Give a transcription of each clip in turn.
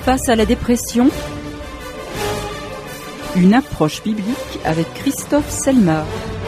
Face à la dépression, une approche biblique avec Christophe Selmar.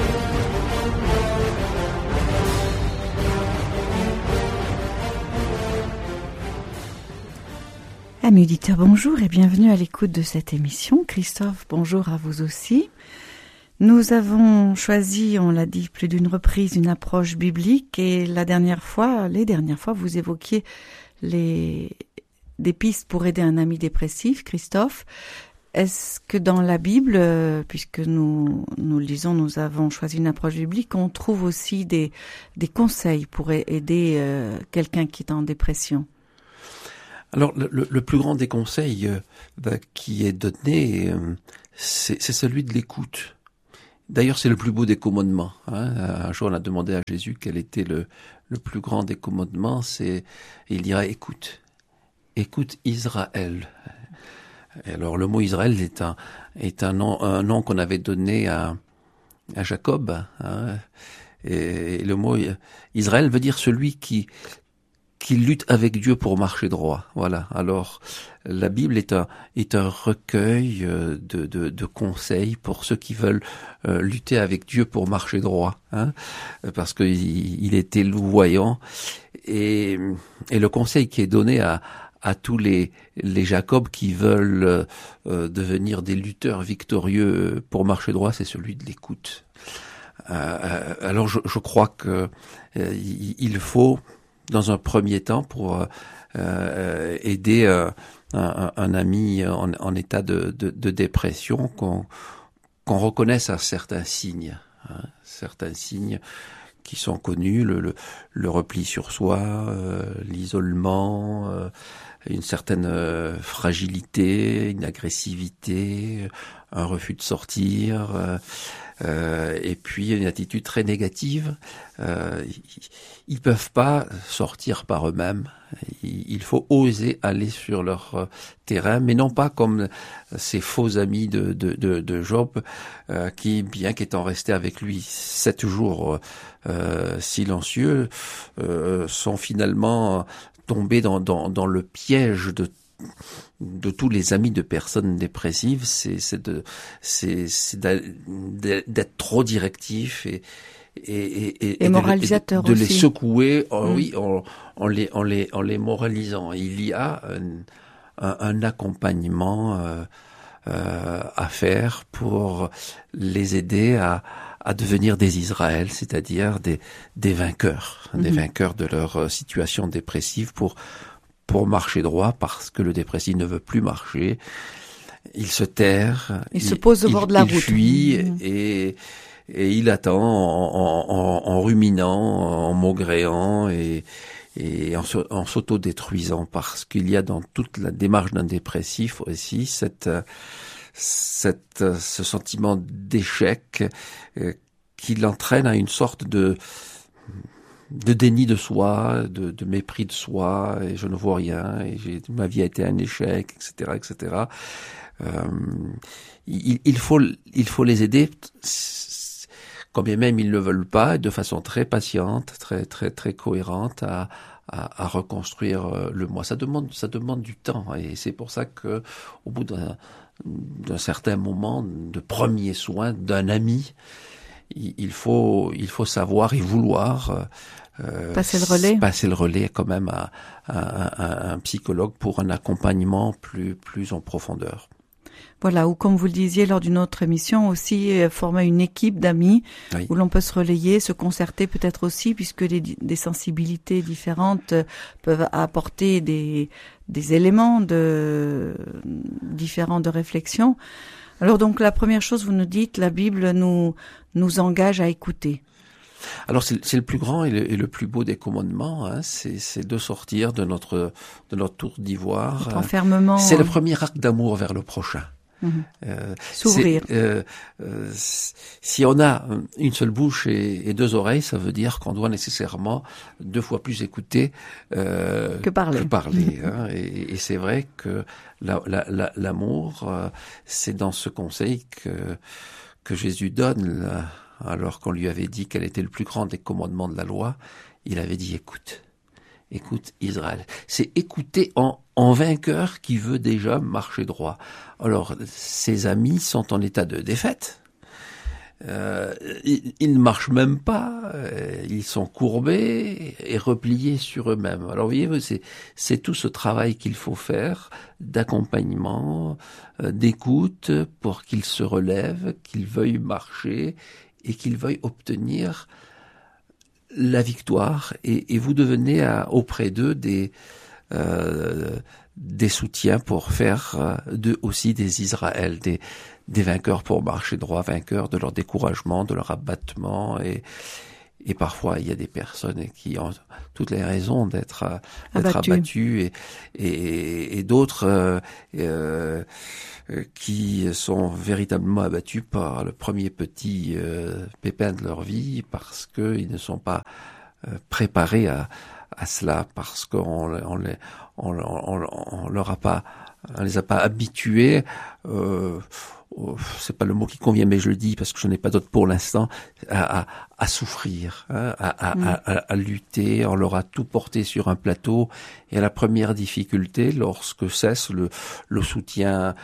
Amis auditeurs, bonjour et bienvenue à l'écoute de cette émission. Christophe, bonjour à vous aussi. Nous avons choisi, on l'a dit plus d'une reprise, une approche biblique et les dernières fois, vous évoquiez des pistes pour aider un ami dépressif, Christophe. Est-ce que dans la Bible, puisque nous le lisons, nous avons choisi une approche biblique, on trouve aussi des conseils pour aider quelqu'un qui est en dépression? Alors, le plus grand des conseils qui est donné, c'est celui de l'écoute. D'ailleurs, c'est le plus beau des commandements. Un jour, on a demandé à Jésus quel était le plus grand des commandements. Il dira écoute Israël. Et alors, le mot Israël est un nom qu'on avait donné à Jacob. Et le mot Israël veut dire celui qui lutte avec Dieu pour marcher droit. Voilà. Alors, la Bible est un recueil de conseils pour ceux qui veulent lutter avec Dieu pour marcher droit, parce que il était louvoyant. Et le conseil qui est donné à tous les Jacob qui veulent devenir des lutteurs victorieux pour marcher droit, c'est celui de l'écoute. Alors, je crois que il faut, dans un premier temps, pour aider un ami en état de dépression, qu'on reconnaisse certains signes qui sont connus, le repli sur soi, l'isolement, une certaine fragilité, une agressivité, un refus de sortir, et puis une attitude très négative. Ils peuvent pas sortir par eux-mêmes. Il faut oser aller sur leur terrain, mais non pas comme ces faux amis de Job, qui, bien qu'étant restés avec lui 7 jours silencieux, sont finalement tombés dans le piège de tous les amis de personnes dépressives. C'est d'être trop directif et moralisateur de aussi. les secouer, en les moralisant. Il y a un accompagnement à faire pour les aider à devenir des Israël, c'est-à-dire des vainqueurs, des vainqueurs de leur situation dépressive pour marcher droit, parce que le dépressif ne veut plus marcher. Il se terre, il se pose au bord de la route, il fuit et il attend en ruminant, en maugréant et en s'auto-détruisant, parce qu'il y a dans toute la démarche d'un dépressif aussi ce sentiment d'échec qui l'entraîne à une sorte de déni de soi, de mépris de soi, et je ne vois rien, et ma vie a été un échec, etc., etc. Il faut les aider, quand bien même ils ne le veulent pas, de façon très patiente, très très très cohérente, à reconstruire le moi. Ça demande du temps, et c'est pour ça que au bout d'un certain moment de premier soin d'un ami, il faut savoir et vouloir passer le relais quand même à un psychologue pour un accompagnement plus en profondeur. Voilà, ou comme vous le disiez lors d'une autre émission aussi, former une équipe d'amis, oui, où l'on peut se relayer, se concerter peut-être aussi, puisque des sensibilités différentes peuvent apporter des éléments différents de réflexion. Alors donc la première chose, vous nous dites, la Bible nous engage à écouter. Alors c'est le plus grand et le plus beau des commandements, c'est de sortir de notre tour d'ivoire. Notre enfermement. C'est le premier acte d'amour vers le prochain. S'ouvrir. Si on a une seule bouche et 2 oreilles, ça veut dire qu'on doit nécessairement 2 fois plus écouter que parler. Et c'est vrai que l'amour, c'est dans ce conseil que Jésus donne, alors qu'on lui avait dit quel était le plus grand des commandements de la loi. Il avait dit écoute Israël. C'est écouter en en vainqueur qui veut déjà marcher droit. Alors, ses amis sont en état de défaite. Ils ne marchent même pas, ils sont courbés et repliés sur eux-mêmes. Alors, vous voyez, c'est tout ce travail qu'il faut faire d'accompagnement, d'écoute pour qu'ils se relèvent, qu'ils veuillent marcher et qu'ils veuillent obtenir la victoire. Et vous devenez auprès d'eux des soutiens pour faire d'eux aussi des Israël, des vainqueurs pour marcher droit, vainqueurs de leur découragement, de leur abattement, et parfois il y a des personnes qui ont toutes les raisons d'être abattues et d'autres qui sont véritablement abattus par le premier petit pépin de leur vie parce qu'ils ne sont pas préparés à cela, parce qu'on les a pas habitués, c'est pas le mot qui convient, mais je le dis parce que je n'ai pas d'autre pour l'instant, à souffrir, à lutter. On leur a tout porté sur un plateau, et à la première difficulté, lorsque cesse le soutien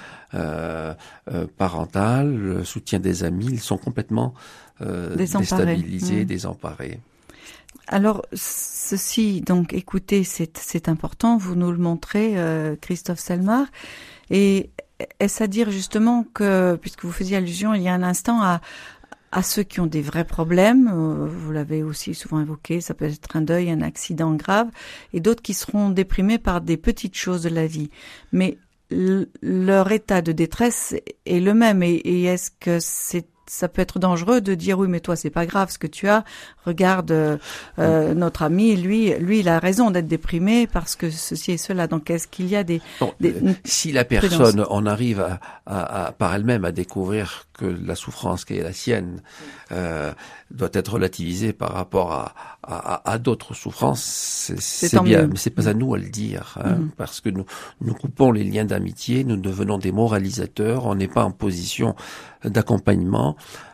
parental, le soutien des amis, ils sont complètement déstabilisés, désemparés. Alors, ceci, donc, écoutez, c'est important, vous nous le montrez, Christophe Selmar, et est-ce à dire justement que, puisque vous faisiez allusion il y a un instant à ceux qui ont des vrais problèmes, vous l'avez aussi souvent évoqué, ça peut être un deuil, un accident grave, et d'autres qui seront déprimés par des petites choses de la vie. Mais leur état de détresse est le même, et est-ce que ça peut être dangereux de dire oui, mais toi c'est pas grave ce que tu as, regarde notre ami, lui il a raison d'être déprimé parce que ceci et cela. Donc est-ce qu'il y a si la personne en arrive à par elle-même à découvrir que la souffrance qui est la sienne doit être relativisée par rapport à d'autres souffrances, c'est bien, mais c'est pas à nous à le dire, parce que nous coupons les liens d'amitié, nous devenons des moralisateurs, on n'est pas en position d'accompagnement,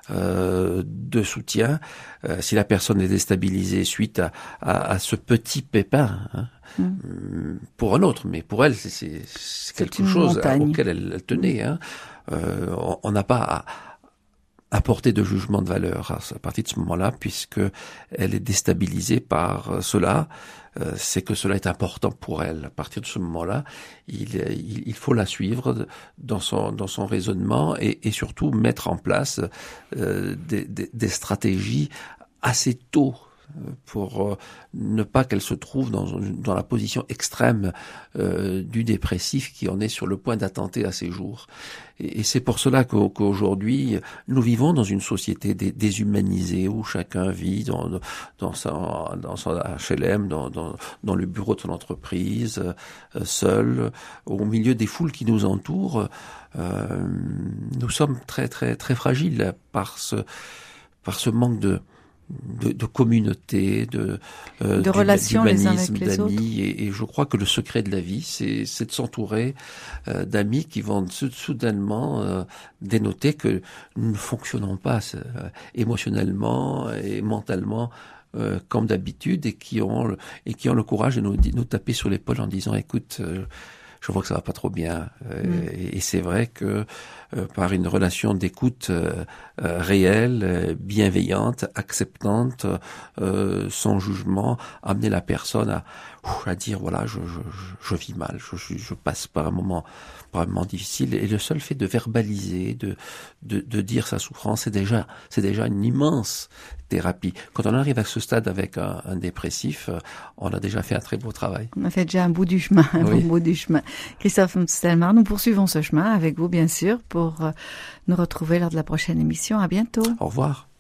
de soutien. Si la personne est déstabilisée suite à ce petit pépin, pour un autre, mais pour elle c'est quelque chose auquel elle tenait. On n'a pas à porter de jugement de valeur à partir de ce moment-là, puisque elle est déstabilisée par cela. C'est que cela est important pour elle. À partir de ce moment-là, il faut la suivre dans son raisonnement et surtout mettre en place des stratégies assez tôt pour ne pas qu'elle se trouve dans la position extrême du dépressif qui en est sur le point d'attenter à ses jours. Et c'est pour cela qu'aujourd'hui, nous vivons dans une société déshumanisée où chacun vit dans son HLM, dans le bureau de son entreprise, seul, au milieu des foules qui nous entourent. Nous sommes très très très fragiles par ce manque de communauté, de relations les uns avec les autres. d'amis, et je crois que le secret de la vie, c'est de s'entourer d'amis qui vont soudainement dénoter que nous ne fonctionnons pas émotionnellement et mentalement comme d'habitude, et qui ont le courage de nous taper sur l'épaule en disant écoute, je vois que ça va pas trop bien. Et c'est vrai que par une relation d'écoute réelle, bienveillante, acceptante, sans jugement, amener la personne à dire voilà, je vis mal, je passe par un moment difficile, et le seul fait de verbaliser, de dire sa souffrance, c'est déjà une immense thérapie. Quand on arrive à ce stade avec un dépressif, on a déjà fait un très beau travail. On a fait déjà un bout du chemin, bon bout du chemin. Christophe Selmar, nous poursuivons ce chemin avec vous, bien sûr, pour nous retrouver lors de la prochaine émission. À bientôt. Au revoir.